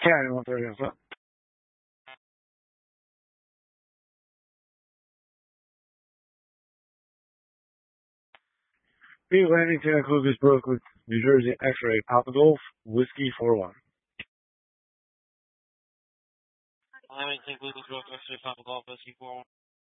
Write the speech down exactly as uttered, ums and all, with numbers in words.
County one thirty on foot. Beat landing Santa Cruz Brooklyn, New Jersey X-ray Papa Golf Whiskey four one. Landing Saint Lucas Brooklyn X-ray Papa Golf Whiskey four one.